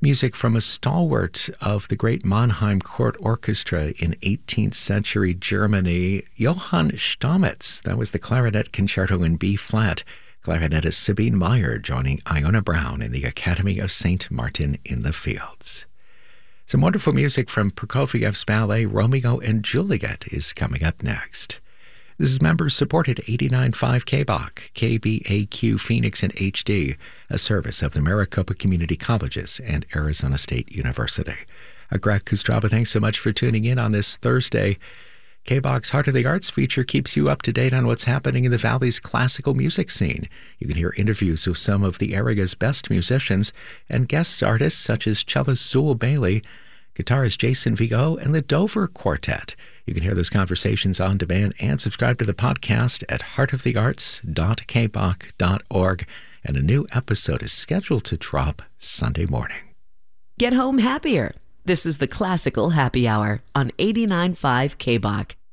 Music from a stalwart of the great Mannheim Court Orchestra in 18th century Germany, Johann Stamitz. That was the Clarinet Concerto in B-flat. Clarinetist Sabine Meyer joining Iona Brown in the Academy of St. Martin in the Fields. Some wonderful music from Prokofiev's ballet Romeo and Juliet is coming up next. This is member-supported 89.5 KBOC, KBAQ Phoenix in HD, a service of the Maricopa Community Colleges and Arizona State University. Greg Kostraba, thanks so much for tuning in on this Thursday. KBOC's Heart of the Arts feature keeps you up to date on what's happening in the Valley's classical music scene. You can hear interviews with some of the area's best musicians and guest artists such as cellist Zool Bailey, guitarist Jason Vigo, and the Dover Quartet. You can hear those conversations on demand and subscribe to the podcast at heartofthearts.kboc.org. And a new episode is scheduled to drop Sunday morning. Get home happier. This is the Classical Happy Hour on 89.5 KBOC.